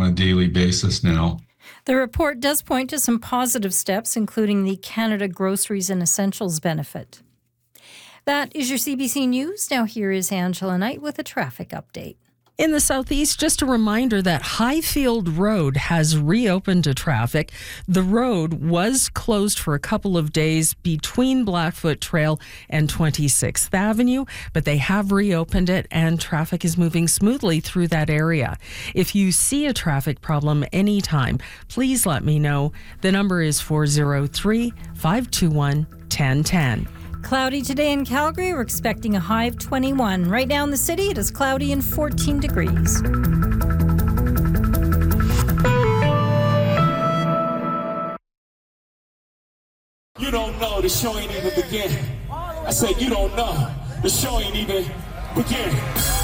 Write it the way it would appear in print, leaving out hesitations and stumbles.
a daily basis now. The report does point to some positive steps, including the Canada Groceries and Essentials benefit. That is your CBC News. Now here is Angela Knight with a traffic update. In the southeast, just a reminder that Highfield Road has reopened to traffic. The road was closed for a couple of days between Blackfoot Trail and 26th Avenue, but they have reopened it and traffic is moving smoothly through that area. If you see a traffic problem anytime, please let me know. The number is 403-521-1010. Cloudy today in Calgary. We're expecting a high of 21. Right now in the city, it is cloudy and 14 degrees. You don't know, the show ain't even begin. I said you don't know, the show ain't even begin.